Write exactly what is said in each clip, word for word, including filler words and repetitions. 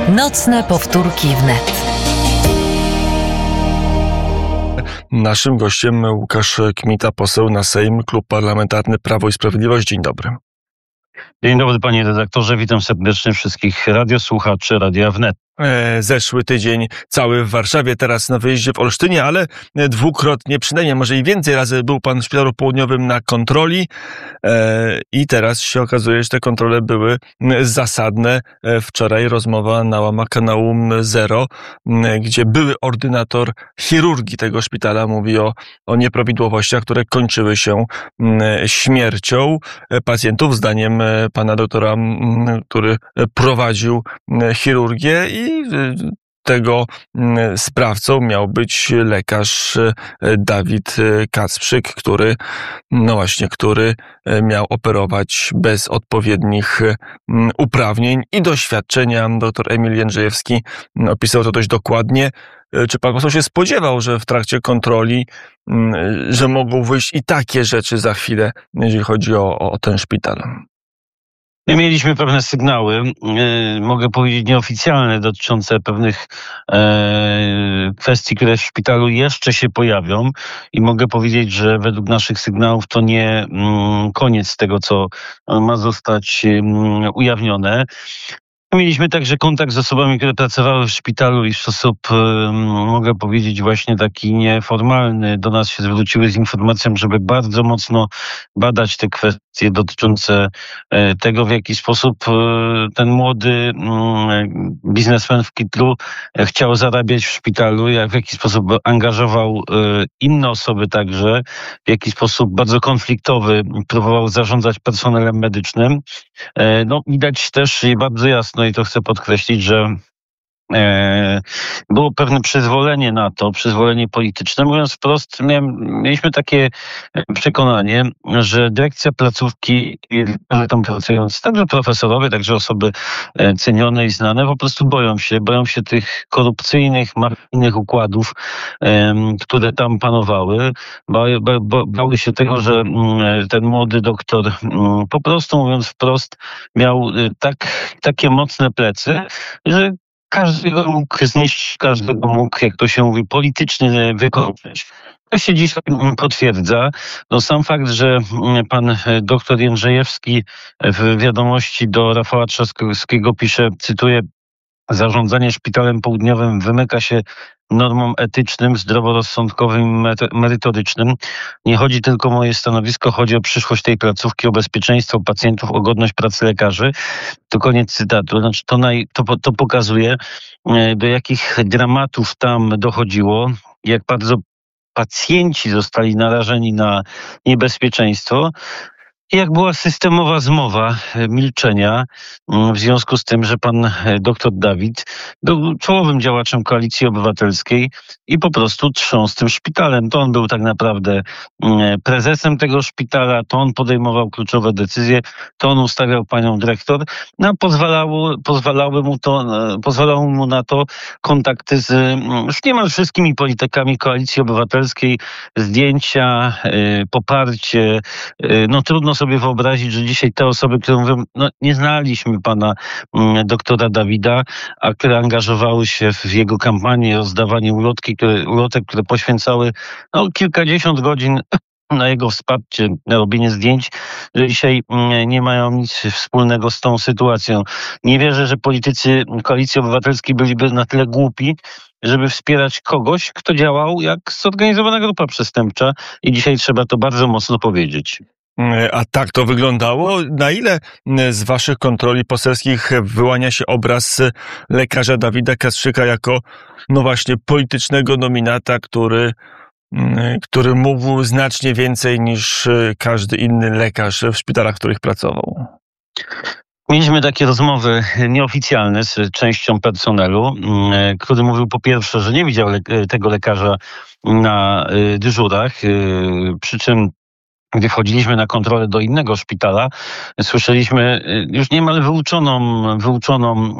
Nocne powtórki wnet. Naszym gościem Łukasz Kmita, poseł na Sejm, Klub Parlamentarny Prawo i Sprawiedliwość. Dzień dobry. Dzień dobry, panie redaktorze. Witam serdecznie wszystkich radiosłuchaczy Radia Wnet. Zeszły tydzień cały w Warszawie, teraz na wyjeździe w Olsztynie, ale dwukrotnie, przynajmniej może i więcej razy był pan w Szpitalu Południowym na kontroli i teraz się okazuje, że te kontrole były zasadne. Wczoraj rozmowa na łamach kanału Zero, gdzie były ordynator chirurgii tego szpitala mówi o, o nieprawidłowościach, które kończyły się śmiercią pacjentów, zdaniem pana doktora, który prowadził chirurgię, i tego sprawcą miał być lekarz Dawid Kacprzyk, który, no właśnie, który miał operować bez odpowiednich uprawnień i doświadczenia. Doktor Emil Jędrzejewski opisał to dość dokładnie. Czy pan poseł się spodziewał, że w trakcie kontroli, że mogą wyjść i takie rzeczy za chwilę, jeżeli chodzi o, o ten szpital? My mieliśmy pewne sygnały, e, mogę powiedzieć nieoficjalne, dotyczące pewnych e, kwestii, które w szpitalu jeszcze się pojawią i mogę powiedzieć, że według naszych sygnałów to nie mm, koniec tego, co ma zostać mm, ujawnione. Mieliśmy także kontakt z osobami, które pracowały w szpitalu i w sposób, mogę powiedzieć, właśnie taki nieformalny do nas się zwróciły z informacją, żeby bardzo mocno badać te kwestie dotyczące tego, w jaki sposób ten młody biznesmen w kitlu chciał zarabiać w szpitalu, jak w jaki sposób angażował inne osoby także, w jaki sposób bardzo konfliktowy próbował zarządzać personelem medycznym. No, widać też bardzo jasno, i to chcę podkreślić, że e, było pewne przyzwolenie na to, przyzwolenie polityczne. Mówiąc wprost, miałem, mieliśmy takie przekonanie, że dyrekcja placówki i tam pracując, także profesorowie, także osoby cenione i znane, po prostu boją się, boją się tych korupcyjnych, mafijnych układów, e, które tam panowały. Ba, ba, ba, bały się tego, że ten młody doktor, po prostu mówiąc wprost, miał tak, takie mocne plecy, że każdego mógł zniszczyć, każdego mógł, jak to się mówi, politycznie wykończyć. To się dziś potwierdza. No sam fakt, że pan doktor Jędrzejewski w wiadomości do Rafała Trzaskowskiego pisze, cytuję: zarządzanie szpitalem południowym wymyka się normom etycznym, zdroworozsądkowym, merytorycznym. Nie chodzi tylko o moje stanowisko, chodzi o przyszłość tej placówki, o bezpieczeństwo pacjentów, o godność pracy lekarzy. To koniec cytatu. Znaczy to, naj, to, to pokazuje, do jakich dramatów tam dochodziło, jak bardzo pacjenci zostali narażeni na niebezpieczeństwo. Jak była systemowa zmowa milczenia w związku z tym, że pan doktor Dawid był czołowym działaczem Koalicji Obywatelskiej i po prostu trząsł tym szpitalem. To on był tak naprawdę prezesem tego szpitala, to on podejmował kluczowe decyzje, to on ustawiał panią dyrektor, no pozwalało, pozwalały mu to, pozwalało mu na to kontakty z już niemal wszystkimi politykami Koalicji Obywatelskiej, zdjęcia, poparcie, no trudno sobie wyobrazić, że dzisiaj te osoby, które mówią, no nie znaliśmy pana mm, doktora Dawida, a które angażowały się w jego kampanię, rozdawanie ulotki, które, ulotek, które poświęcały no, kilkadziesiąt godzin na jego wsparcie, na robienie zdjęć, że dzisiaj nie mają nic wspólnego z tą sytuacją. Nie wierzę, że politycy Koalicji Obywatelskiej byliby na tyle głupi, żeby wspierać kogoś, kto działał jak zorganizowana grupa przestępcza i dzisiaj trzeba to bardzo mocno powiedzieć. A tak to wyglądało? Na ile z waszych kontroli poselskich wyłania się obraz lekarza Dawida Kacprzyka jako, no właśnie, politycznego nominata, który, który mógł znacznie więcej niż każdy inny lekarz w szpitalach, w których pracował? Mieliśmy takie rozmowy nieoficjalne z częścią personelu, który mówił po pierwsze, że nie widział le- tego lekarza na dyżurach, przy czym gdy wchodziliśmy na kontrolę do innego szpitala, słyszeliśmy już niemal wyuczoną, wyuczoną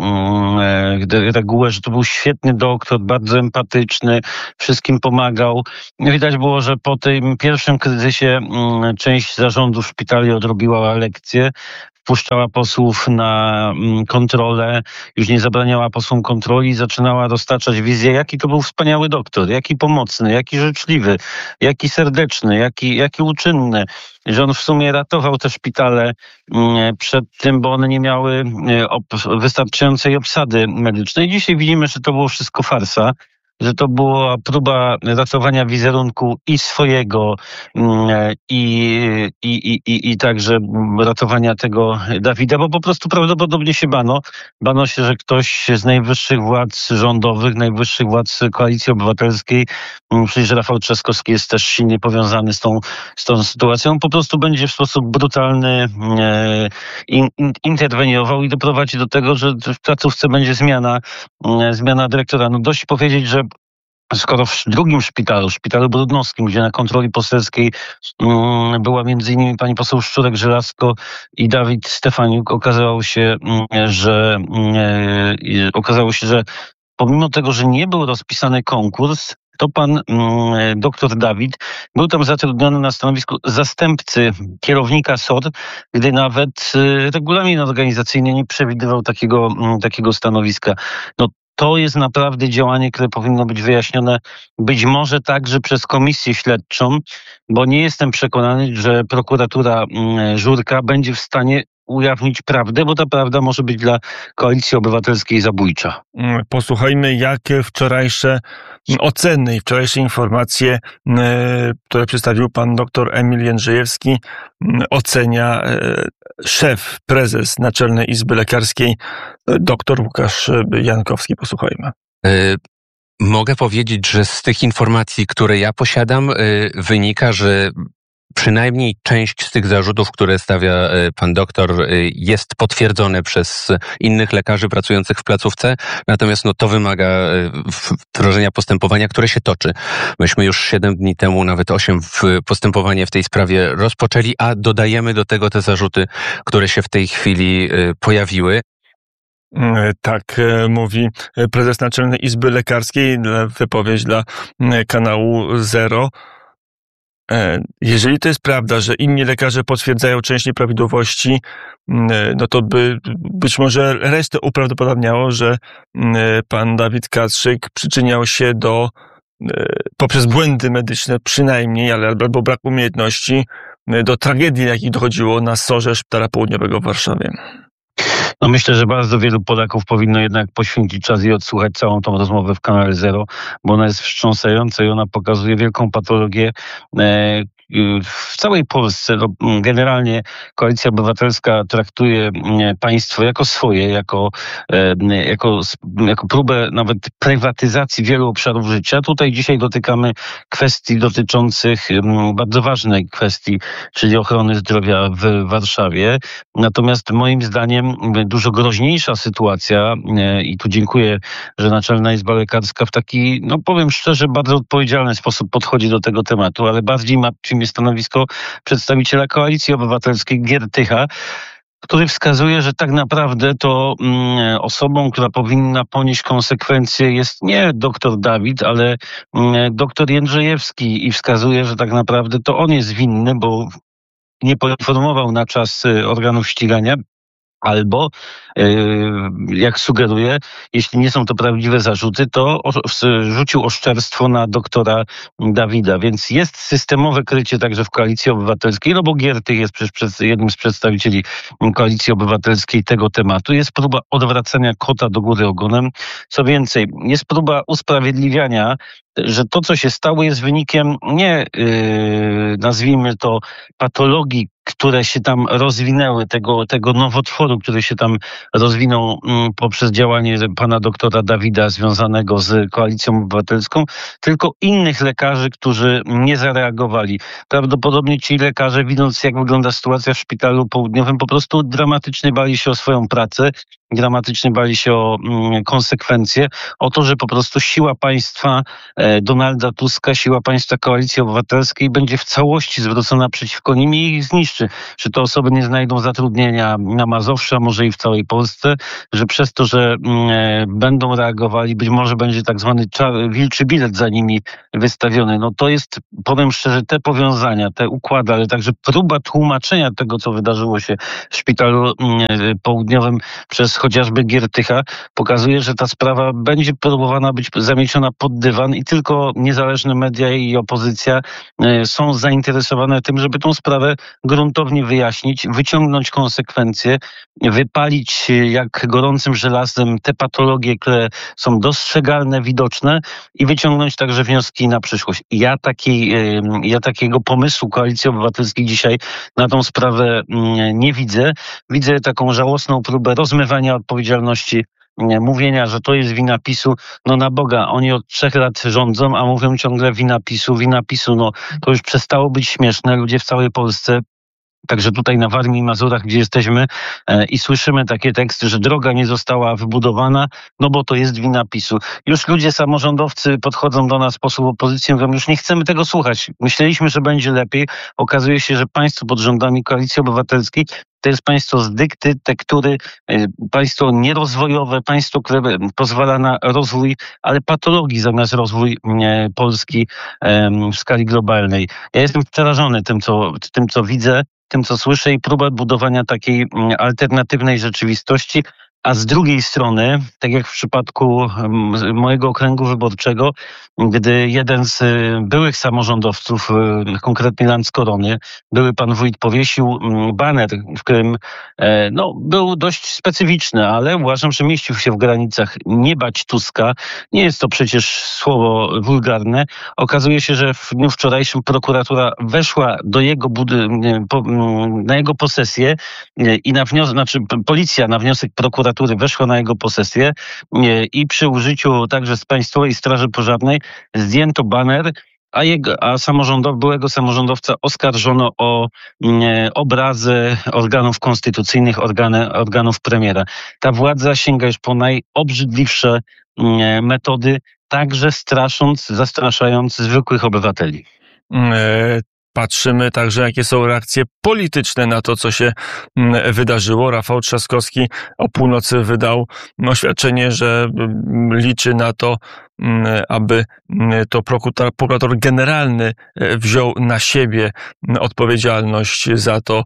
e, regułę, że to był świetny doktor, bardzo empatyczny, wszystkim pomagał. Widać było, że po tym pierwszym kryzysie m, część zarządu szpitali odrobiła lekcję. wpuszczała posłów na kontrolę, już nie zabraniała posłom kontroli, zaczynała roztaczać wizję, jaki to był wspaniały doktor, jaki pomocny, jaki życzliwy, jaki serdeczny, jaki, jaki uczynny, że on w sumie ratował te szpitale przed tym, bo one nie miały wystarczającej obsady medycznej. Dzisiaj widzimy, że to było wszystko farsa, że to była próba ratowania wizerunku i swojego, i, i, i, i także ratowania tego Dawida, bo po prostu prawdopodobnie się bano. Bano się, że ktoś z najwyższych władz rządowych, najwyższych władz Koalicji Obywatelskiej, przecież Rafał Trzaskowski jest też silnie powiązany z tą, z tą sytuacją, po prostu będzie w sposób brutalny in, in, interweniował i doprowadzi do tego, że w placówce będzie zmiana, zmiana dyrektora. No dość powiedzieć, że skoro w drugim szpitalu, szpitalu brudnowskim, gdzie na kontroli poselskiej um, była między innymi pani poseł Szczurek-Żelazko i Dawid Stefaniuk, okazało się, um, że um, okazało się, że pomimo tego, że nie był rozpisany konkurs, to pan um, doktor Dawid był tam zatrudniony na stanowisku zastępcy kierownika S O R, gdy nawet y, regulamin organizacyjny nie przewidywał takiego, um, takiego stanowiska. No, to jest naprawdę działanie, które powinno być wyjaśnione być może także przez komisję śledczą, bo nie jestem przekonany, że prokuratura Żurka będzie w stanie ujawnić prawdę, bo ta prawda może być dla Koalicji Obywatelskiej zabójcza. Posłuchajmy, jak wczorajsze oceny i wczorajsze informacje, które przedstawił pan dr Emil Jędrzejewski, ocenia szef, prezes Naczelnej Izby Lekarskiej, dr Łukasz Jankowski. Posłuchajmy. Y- Mogę powiedzieć, że z tych informacji, które ja posiadam, y- wynika, że przynajmniej część z tych zarzutów, które stawia pan doktor, jest potwierdzone przez innych lekarzy pracujących w placówce, natomiast no, to wymaga wdrożenia postępowania, które się toczy. Myśmy już siedem dni temu, nawet osiem, postępowanie w tej sprawie rozpoczęli, a dodajemy do tego te zarzuty, które się w tej chwili pojawiły. Tak mówi prezes Naczelnej Izby Lekarskiej, wypowiedź dla kanału Zero. Jeżeli to jest prawda, że inni lekarze potwierdzają część nieprawidłowości, no to by być może resztę uprawdopodobniało, że pan Dawid Kastrzyk przyczyniał się do, poprzez błędy medyczne przynajmniej, ale albo brak umiejętności, do tragedii, jakich dochodziło na S O R-ze Szpitala Południowego w Warszawie. No myślę, że bardzo wielu Polaków powinno jednak poświęcić czas i odsłuchać całą tą rozmowę w kanale Zero, bo ona jest wstrząsająca i ona pokazuje wielką patologię e, w całej Polsce. No, generalnie Koalicja Obywatelska traktuje państwo jako swoje, jako, e, jako, jako próbę nawet prywatyzacji wielu obszarów życia. Tutaj dzisiaj dotykamy kwestii dotyczących m, bardzo ważnej kwestii, czyli ochrony zdrowia w Warszawie. Natomiast moim zdaniem dużo groźniejsza sytuacja e, i tu dziękuję, że Naczelna Izba Lekarska w taki, no powiem szczerze, bardzo odpowiedzialny sposób podchodzi do tego tematu, ale bardziej martwi mnie stanowisko przedstawiciela Koalicji Obywatelskiej Giertycha, który wskazuje, że tak naprawdę to mm, osobą, która powinna ponieść konsekwencje, jest nie doktor Dawid, ale mm, doktor Jędrzejewski i wskazuje, że tak naprawdę to on jest winny, bo nie poinformował na czas organów ścigania. Albo, jak sugeruje, jeśli nie są to prawdziwe zarzuty, to rzucił oszczerstwo na doktora Dawida. Więc jest systemowe krycie także w Koalicji Obywatelskiej, no bo Giertych jest przecież jednym z przedstawicieli Koalicji Obywatelskiej tego tematu. Jest próba odwracania kota do góry ogonem. Co więcej, jest próba usprawiedliwiania, że to, co się stało, jest wynikiem nie, yy, nazwijmy to, patologii, które się tam rozwinęły, tego, tego nowotworu, który się tam rozwinął mm, poprzez działanie pana doktora Dawida związanego z Koalicją Obywatelską, tylko innych lekarzy, którzy nie zareagowali. Prawdopodobnie ci lekarze, widząc jak wygląda sytuacja w Szpitalu Południowym, po prostu dramatycznie bali się o swoją pracę, dramatycznie bali się o mm, konsekwencje, o to, że po prostu siła państwa Donalda Tuska, siła państwa Koalicji Obywatelskiej będzie w całości zwrócona przeciwko nim i ich zniszczy. Że te osoby nie znajdą zatrudnienia na Mazowszu, a może i w całej Polsce, że przez to, że mm, będą reagowali, być może będzie tak zwany czar, wilczy bilet za nimi wystawiony. No to jest, powiem szczerze, te powiązania, te układy, ale także próba tłumaczenia tego, co wydarzyło się w szpitalu mm, południowym przez chociażby Giertycha, pokazuje, że ta sprawa będzie próbowana być zamieciona pod dywan i tylko niezależne media i opozycja y, są zainteresowane tym, żeby tą sprawę gruntownie wyjaśnić, wyciągnąć konsekwencje, wypalić jak gorącym żelazem te patologie, które są dostrzegalne, widoczne i wyciągnąć także wnioski na przyszłość. Ja, takiej, ja takiego pomysłu Koalicji Obywatelskiej dzisiaj na tą sprawę nie widzę. Widzę taką żałosną próbę rozmywania odpowiedzialności, mówienia, że to jest wina PiSu. No na Boga, oni od trzech lat rządzą, a mówią ciągle wina PiSu, wina PiSu. No to już przestało być śmieszne. Ludzie w całej Polsce, także tutaj na Warmii i Mazurach, gdzie jesteśmy e, i słyszymy takie teksty, że droga nie została wybudowana, no bo to jest wina PiSu. Już ludzie samorządowcy podchodzą do nas, posłów opozycji, mówią, już nie chcemy tego słuchać. Myśleliśmy, że będzie lepiej. Okazuje się, że państwo pod rządami Koalicji Obywatelskiej to jest państwo z dykty, tektury, państwo nierozwojowe, państwo, które pozwala na rozwój, ale patologii zamiast rozwój Polski w skali globalnej. Ja jestem przerażony tym, co, tym, co widzę, tym, co słyszę i próba budowania takiej alternatywnej rzeczywistości. A z drugiej strony, tak jak w przypadku mojego okręgu wyborczego, gdy jeden z byłych samorządowców, konkretnie Landskorony, były pan wójt, powiesił baner, w którym no, był dość specyficzny, ale uważam, że mieścił się w granicach nie bać Tuska. Nie jest to przecież słowo wulgarne. Okazuje się, że w dniu wczorajszym prokuratura weszła do jego bud- na jego posesję i na wniosek, znaczy policja na wniosek prokuratury weszła na jego posesję i przy użyciu także z Państwowej Straży Pożarnej zdjęto baner, a, jego, a samorządow, byłego samorządowca oskarżono o e, obrazę organów konstytucyjnych, organy, organów premiera. Ta władza sięga już po najobrzydliwsze e, metody, także strasząc, zastraszając zwykłych obywateli. E- Patrzymy także, jakie są reakcje polityczne na to, co się wydarzyło. Rafał Trzaskowski o północy wydał oświadczenie, że liczy na to, aby to prokurator, prokurator generalny wziął na siebie odpowiedzialność za to,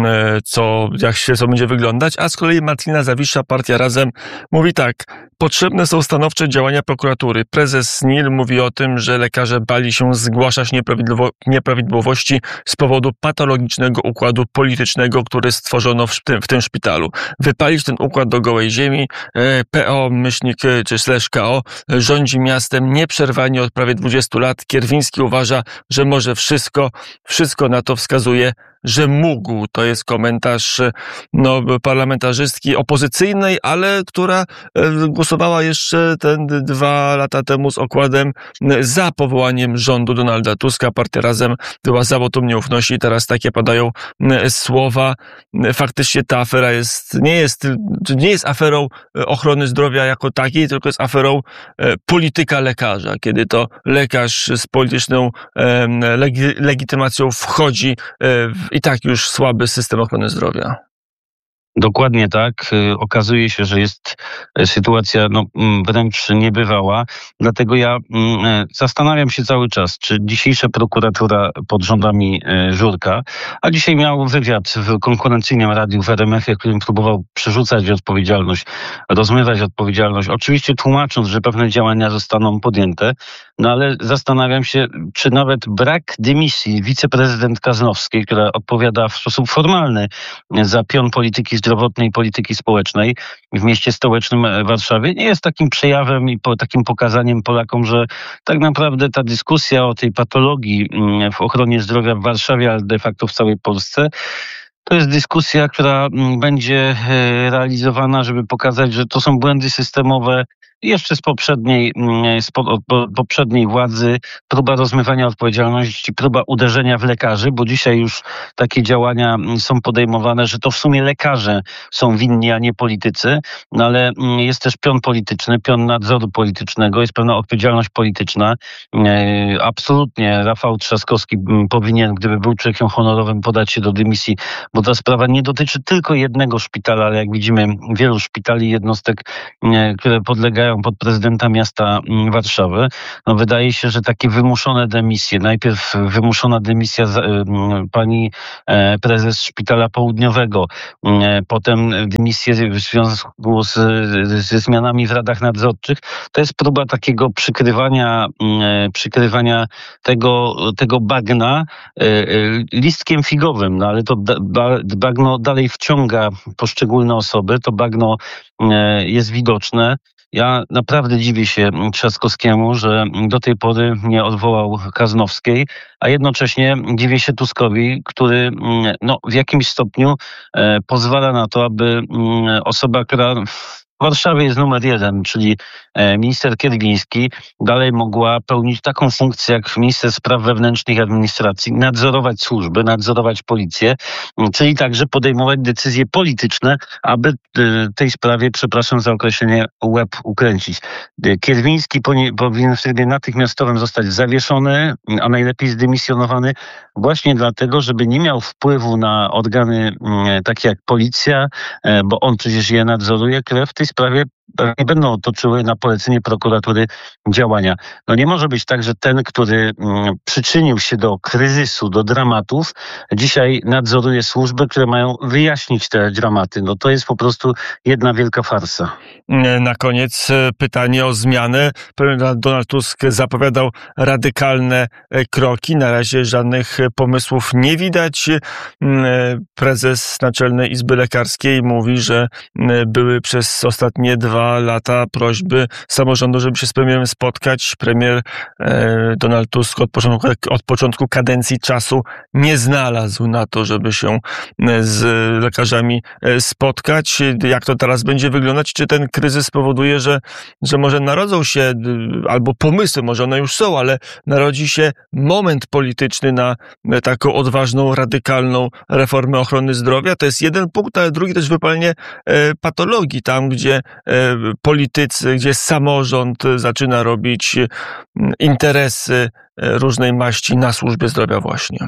co, jak śledztwo będzie wyglądać, a z kolei Marcina Zawisza, Partia Razem, mówi tak: potrzebne są stanowcze działania prokuratury. Prezes S N I L mówi o tym, że lekarze bali się zgłaszać nieprawidłowo, nieprawidłowości z powodu patologicznego układu politycznego, który stworzono w tym, w tym szpitalu. Wypalić ten układ do gołej ziemi. P O, myślnik czy slash K O rządzi miastem nieprzerwanie od prawie dwudziestu lat. Kierwiński uważa, że może wszystko, wszystko na to wskazuje, że mógł. To jest komentarz no, parlamentarzystki opozycyjnej, ale która głosowała jeszcze ten dwa lata temu z okładem za powołaniem rządu Donalda Tuska. Partia Razem była za wotum nieufności. Teraz takie padają słowa. Faktycznie ta afera jest, nie jest, nie jest aferą ochrony zdrowia jako takiej, tylko jest aferą polityka lekarza, kiedy to lekarz z polityczną legi- legitymacją wchodzi w i tak już słaby system ochrony zdrowia. Dokładnie tak. Okazuje się, że jest sytuacja no, wręcz niebywała. Dlatego ja zastanawiam się cały czas, czy dzisiejsza prokuratura pod rządami Żurka, a dzisiaj miał wywiad w konkurencyjnym radiu w R M F ie, którym próbował przerzucać odpowiedzialność, rozmywać odpowiedzialność, oczywiście tłumacząc, że pewne działania zostaną podjęte, no ale zastanawiam się, czy nawet brak dymisji wiceprezydent Kaznowskiej, która odpowiada w sposób formalny za pion polityki zdrowotnej i polityki społecznej w mieście stołecznym Warszawie, nie jest takim przejawem i po, takim pokazaniem Polakom, że tak naprawdę ta dyskusja o tej patologii w ochronie zdrowia w Warszawie, ale de facto w całej Polsce, to jest dyskusja, która będzie realizowana, żeby pokazać, że to są błędy systemowe jeszcze z poprzedniej, z po, po, poprzedniej władzy, próba rozmywania odpowiedzialności, próba uderzenia w lekarzy, bo dzisiaj już takie działania są podejmowane, że to w sumie lekarze są winni, a nie politycy, no ale jest też pion polityczny, pion nadzoru politycznego, jest pewna odpowiedzialność polityczna. Absolutnie Rafał Trzaskowski powinien, gdyby był człowiekiem honorowym, podać się do dymisji, bo ta sprawa nie dotyczy tylko jednego szpitala, ale jak widzimy wielu szpitali, jednostek, które podlegają pod prezydenta miasta Warszawy. No wydaje się, że takie wymuszone dymisje, najpierw wymuszona dymisja pani prezes Szpitala Południowego, potem dymisję w związku z, ze zmianami w radach nadzorczych, to jest próba takiego przykrywania, przykrywania tego, tego bagna listkiem figowym, no ale to bagno dalej wciąga poszczególne osoby, to bagno jest widoczne. Ja naprawdę dziwię się Trzaskowskiemu, że do tej pory nie odwołał Karnowskiej, a jednocześnie dziwię się Tuskowi, który no, w jakimś stopniu e, pozwala na to, aby m, osoba, która w Warszawie jest numer jeden, czyli minister Kierwiński, dalej mogła pełnić taką funkcję jak minister spraw wewnętrznych i administracji, nadzorować służby, nadzorować policję, czyli także podejmować decyzje polityczne, aby tej sprawie, przepraszam za określenie, łeb ukręcić. Kierwiński powinien w trybie natychmiastowym zostać zawieszony, a najlepiej zdymisjonowany, właśnie dlatego, żeby nie miał wpływu na organy takie jak policja, bo on przecież je nadzoruje, które w tej sprawie nie będą toczyły na polecenie prokuratury działania. No nie może być tak, że ten, który mm, przyczynił się do kryzysu, do dramatów, dzisiaj nadzoruje służby, które mają wyjaśnić te dramaty. No to jest po prostu jedna wielka farsa. Na koniec pytanie o zmianę. Donald Tusk zapowiadał radykalne kroki. Na razie żadnych pomysłów nie widać. Prezes Naczelnej Izby Lekarskiej mówi, że były przez ostatnie dwa lata prośby samorządu, żeby się z premierem spotkać. Premier Donald Tusk od początku, od początku kadencji czasu nie znalazł na to, żeby się z lekarzami spotkać. Jak to teraz będzie wyglądać? Czy ten kryzys spowoduje, że, że może narodzą się, albo pomysły, może one już są, ale narodzi się moment polityczny na taką odważną, radykalną reformę ochrony zdrowia? To jest jeden punkt, ale drugi też wypalenie patologii, tam gdzie politycy, gdzie samorząd zaczyna robić interesy różnej maści na służbie zdrowia właśnie.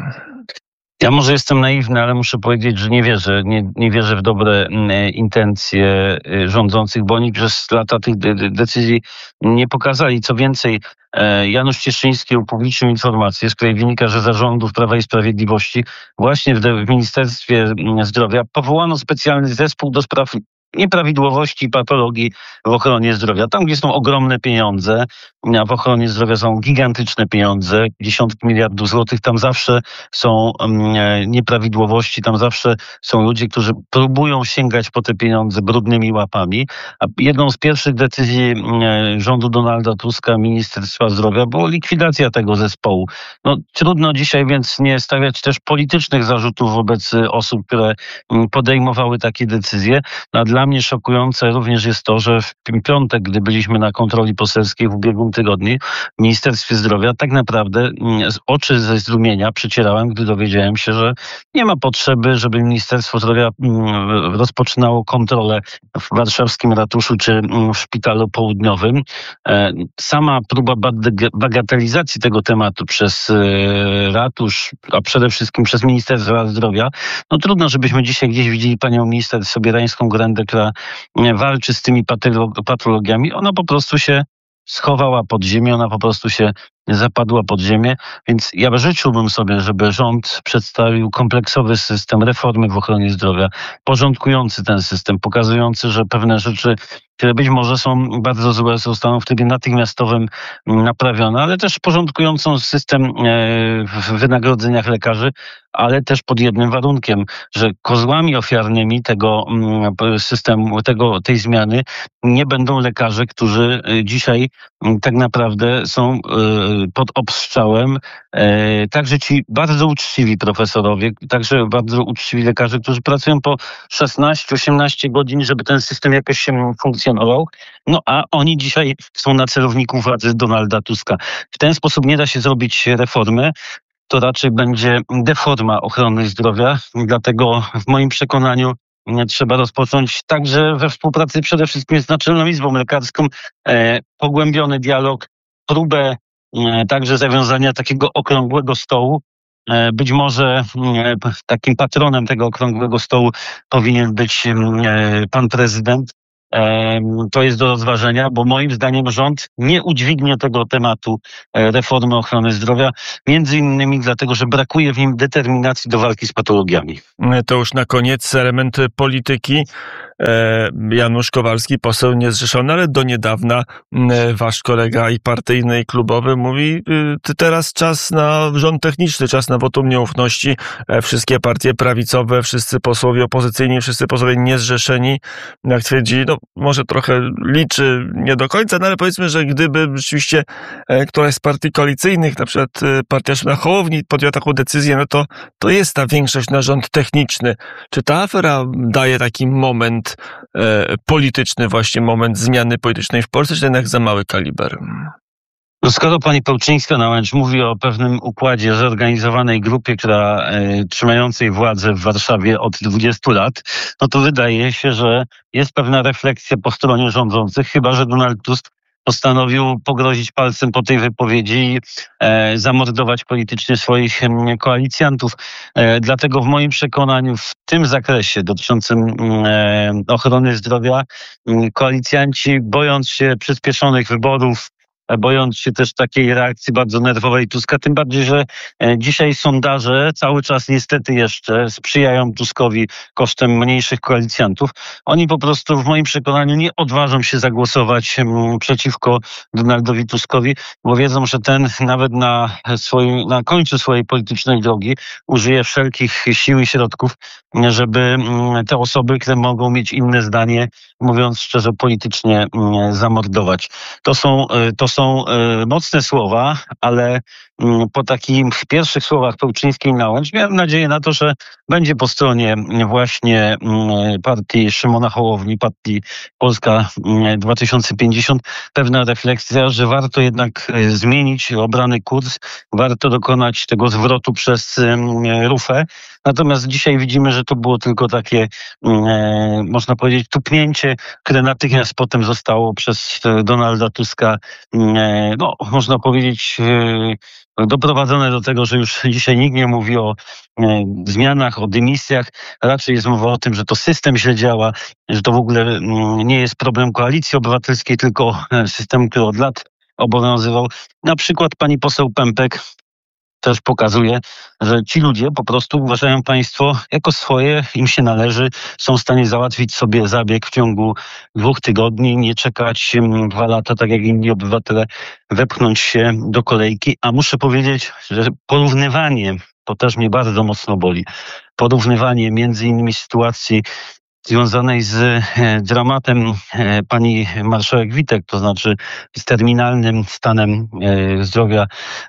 Ja może jestem naiwny, ale muszę powiedzieć, że nie wierzę. Nie, nie wierzę w dobre intencje rządzących, bo oni przez lata tych de- decyzji nie pokazali. Co więcej, Janusz Cieszyński upublicznił informację, z której wynika, że za rządów Prawa i Sprawiedliwości właśnie w, de- w Ministerstwie Zdrowia powołano specjalny zespół do spraw nieprawidłowości i patologii w ochronie zdrowia. Tam, gdzie są ogromne pieniądze, a w ochronie zdrowia są gigantyczne pieniądze, dziesiątki miliardów złotych, tam zawsze są um, nieprawidłowości, tam zawsze są ludzie, którzy próbują sięgać po te pieniądze brudnymi łapami. A jedną z pierwszych decyzji um, rządu Donalda Tuska, Ministerstwa Zdrowia, była likwidacja tego zespołu. No, trudno dzisiaj więc nie stawiać też politycznych zarzutów wobec osób, które um, podejmowały takie decyzje. A dla mnie szokujące również jest to, że w piątek, gdy byliśmy na kontroli poselskiej w ubiegłym tygodniu w Ministerstwie Zdrowia, tak naprawdę z oczy ze zdumienia przecierałem, gdy dowiedziałem się, że nie ma potrzeby, żeby Ministerstwo Zdrowia rozpoczynało kontrolę w warszawskim ratuszu czy w Szpitalu Południowym. Sama próba bagatelizacji tego tematu przez ratusz, a przede wszystkim przez Ministerstwo Zdrowia, no trudno, żebyśmy dzisiaj gdzieś widzieli panią minister Sobierańską-Grendę, która walczy z tymi patologiami. Ona po prostu się schowała pod ziemię, ona po prostu się zapadła pod ziemię, więc ja życzyłbym sobie, żeby rząd przedstawił kompleksowy system reformy w ochronie zdrowia, porządkujący ten system, pokazujący, że pewne rzeczy, które być może są bardzo złe, zostaną w trybie natychmiastowym naprawione, ale też porządkującą system w wynagrodzeniach lekarzy, ale też pod jednym warunkiem, że kozłami ofiarnymi tego systemu, tego, tej zmiany nie będą lekarze, którzy dzisiaj tak naprawdę są pod obstrzałem. Także ci bardzo uczciwi profesorowie, także bardzo uczciwi lekarze, którzy pracują po szesnaście osiemnaście godzin, żeby ten system jakoś się funkcjonował. No a oni dzisiaj są na celowniku władzy Donalda Tuska. W ten sposób nie da się zrobić reformy. To raczej będzie deforma ochrony zdrowia. Dlatego w moim przekonaniu trzeba rozpocząć także we współpracy przede wszystkim z Naczelną Izbą Lekarską e, pogłębiony dialog, próbę e, także zawiązania takiego okrągłego stołu. E, być może e, takim patronem tego okrągłego stołu powinien być e, pan prezydent. E, to jest do rozważenia, bo moim zdaniem rząd nie udźwignie tego tematu e, reformy ochrony zdrowia, między innymi dlatego, że brakuje w nim determinacji do walki z patologiami. To już na koniec element polityki. Janusz Kowalski, poseł niezrzeszony, ale do niedawna wasz kolega i partyjny, i klubowy mówi, teraz czas na rząd techniczny, czas na wotum nieufności. Wszystkie partie prawicowe, wszyscy posłowie opozycyjni, wszyscy posłowie niezrzeszeni, jak twierdzi, no może trochę liczy nie do końca, no ale powiedzmy, że gdyby rzeczywiście któraś z partii koalicyjnych, na przykład partia Szymona Hołowni podjęła taką decyzję, no to, to jest ta większość na rząd techniczny. Czy ta afera daje taki moment e, polityczny, właśnie moment zmiany politycznej w Polsce, czy jednak za mały kaliber? No skoro pani Pełczyńska-Nałęcz mówi o pewnym układzie, zorganizowanej grupie, która e, trzymającej władzę w Warszawie od dwudziestu lat, no to wydaje się, że jest pewna refleksja po stronie rządzących, chyba że Donald Tusk postanowił pogrozić palcem po tej wypowiedzi i e, zamordować politycznie swoich e, koalicjantów. E, dlatego w moim przekonaniu w tym zakresie dotyczącym e, ochrony zdrowia e, koalicjanci, bojąc się przyspieszonych wyborów, bojąc się też takiej reakcji bardzo nerwowej Tuska, tym bardziej, że dzisiaj sondaże cały czas niestety jeszcze sprzyjają Tuskowi kosztem mniejszych koalicjantów. Oni po prostu w moim przekonaniu nie odważą się zagłosować przeciwko Donaldowi Tuskowi, bo wiedzą, że ten nawet na swoim, na końcu swojej politycznej drogi użyje wszelkich sił i środków, żeby te osoby, które mogą mieć inne zdanie, mówiąc szczerze, politycznie zamordować. To są, to są są mocne słowa, ale po takich pierwszych słowach Pełczyńskiej-Nałęcz miałem nadzieję na to, że będzie po stronie właśnie partii Szymona Hołowni, partii Polska dwa tysiące pięćdziesiąt, pewna refleksja, że warto jednak zmienić obrany kurs, warto dokonać tego zwrotu przez rufę. Natomiast dzisiaj widzimy, że to było tylko takie, można powiedzieć, tupnięcie, które natychmiast potem zostało przez Donalda Tuska, no, można powiedzieć, doprowadzone do tego, że już dzisiaj nikt nie mówi o e, zmianach, o dymisjach. Raczej jest mowa o tym, że to system źle działa, że to w ogóle m, nie jest problem Koalicji Obywatelskiej, tylko system, który od lat obowiązywał. Na przykład pani poseł Pępek też pokazuje, że ci ludzie po prostu uważają państwo jako swoje, im się należy, są w stanie załatwić sobie zabieg w ciągu dwóch tygodni, nie czekać dwa lata, tak jak inni obywatele, wepchnąć się do kolejki. A muszę powiedzieć, że porównywanie, to też mnie bardzo mocno boli, porównywanie między innymi sytuacji związanej z dramatem pani marszałek Witek, to znaczy z terminalnym stanem zdrowia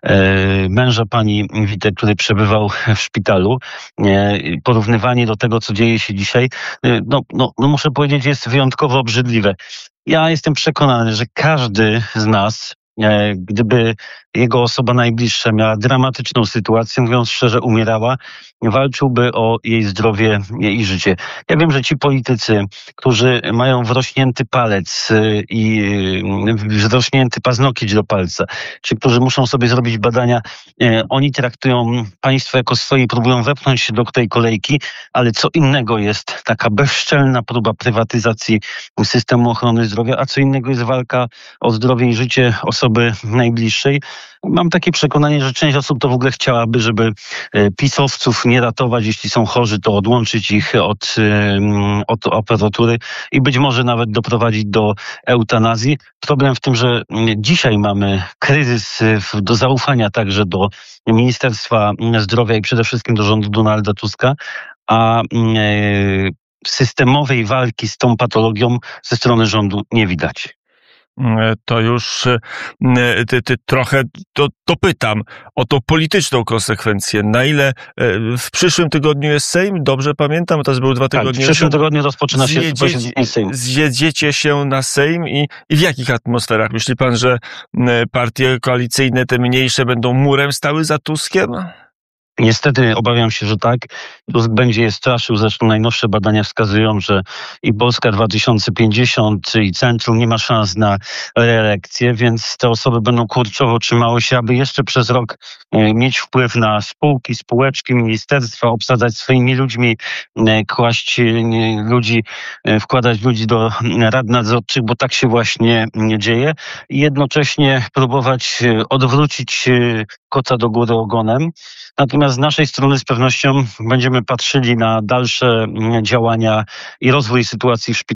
męża pani Witek, który przebywał w szpitalu. Porównywanie do tego, co dzieje się dzisiaj, no, no, no muszę powiedzieć, jest wyjątkowo obrzydliwe. Ja jestem przekonany, że każdy z nas, gdyby jego osoba najbliższa miała dramatyczną sytuację, mówiąc szczerze, umierała, walczyłby o jej zdrowie i życie. Ja wiem, że ci politycy, którzy mają wrośnięty palec i wrośnięty paznokieć do palca, czy którzy muszą sobie zrobić badania, oni traktują państwo jako swoje i próbują wepchnąć się do tej kolejki, ale co innego jest taka bezczelna próba prywatyzacji systemu ochrony zdrowia, a co innego jest walka o zdrowie i życie osoby najbliższej. Mam takie przekonanie, że część osób to w ogóle chciałaby, żeby pisowców nie ratować, jeśli są chorzy, to odłączyć ich od, od aparatury i być może nawet doprowadzić do eutanazji. Problem w tym, że dzisiaj mamy kryzys do zaufania także do Ministerstwa Zdrowia i przede wszystkim do rządu Donalda Tuska, a systemowej walki z tą patologią ze strony rządu nie widać. to już ty, ty trochę to, to pytam o tą polityczną konsekwencję. Na ile w przyszłym tygodniu jest Sejm? Dobrze pamiętam, to był dwa tygodnie. Tak, w przyszłym tygodniu rozpoczyna się posiedzenie Sejmu. Zjedziecie się na Sejm i, i w jakich atmosferach? Myśli pan, że partie koalicyjne, te mniejsze, będą murem stały za Tuskiem? Niestety obawiam się, że tak. Tusk będzie je straszył. Zresztą najnowsze badania wskazują, że i Polska dwa tysiące pięćdziesiąt i Centrum nie ma szans na reelekcję, więc te osoby będą kurczowo trzymały się, aby jeszcze przez rok mieć wpływ na spółki, spółeczki, ministerstwa, obsadzać swoimi ludźmi, kłaść ludzi, wkładać ludzi do rad nadzorczych, bo tak się właśnie dzieje. I jednocześnie próbować odwrócić kota do góry ogonem. Natomiast z naszej strony z pewnością będziemy patrzyli na dalsze działania i rozwój sytuacji w szpitalu.